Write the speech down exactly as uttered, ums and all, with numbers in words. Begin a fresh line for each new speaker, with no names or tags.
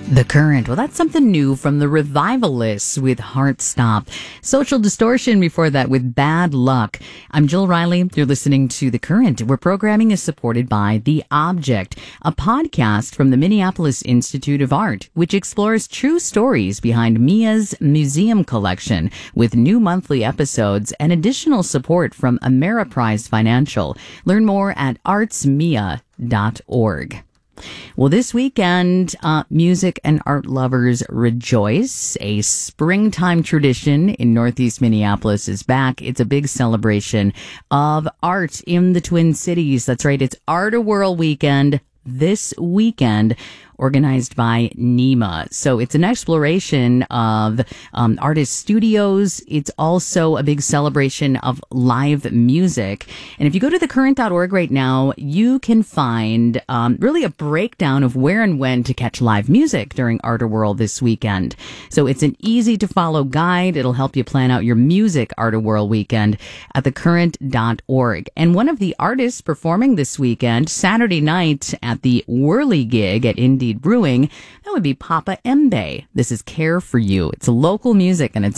The Current. Well, that's something new from the Revivalists with Heartstop. Social Distortion before that with Bad Luck. I'm Jill Riley. You're listening to The Current, where programming is supported by The Object, a podcast from the Minneapolis Institute of Art, which explores true stories behind Mia's museum collection with new monthly episodes and additional support from Ameriprise Financial. Learn more at arts mia dot org. Well, this weekend, uh, music and art lovers rejoice. A springtime tradition in Northeast Minneapolis is back. It's a big celebration of art in the Twin Cities. That's right. It's Art-A-Whirl weekend this weekend, organized by NEMA. So it's an exploration of um, artist studios. It's also a big celebration of live music. And if you go to the current dot org right now, you can find um, really a breakdown of where and when to catch live music during Art-A-Whirl this weekend. So it's an easy to follow guide. It'll help you plan out your music Art-A-Whirl weekend at the current dot org. And one of the artists performing this weekend, Saturday night at the Whirly gig at Indeed Brewing, that would be Papa Mbe. This is Care for You. It's local music and it's